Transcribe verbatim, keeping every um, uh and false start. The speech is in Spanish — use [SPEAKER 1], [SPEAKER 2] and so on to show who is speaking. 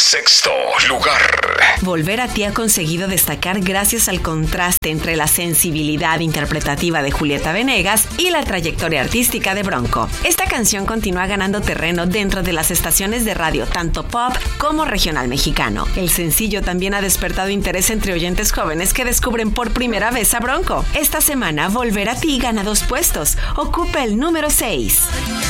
[SPEAKER 1] Sexto lugar.
[SPEAKER 2] Volver a ti ha conseguido destacar gracias al contraste entre la sensibilidad interpretativa de Julieta Venegas y la trayectoria artística de Bronco. Esta canción continúa ganando terreno dentro de las estaciones de radio, tanto pop como regional mexicano. El sencillo también ha despertado interés entre oyentes jóvenes que descubren por primera vez a Bronco. Esta semana, Volver a ti gana dos puestos. Ocupa el número seis.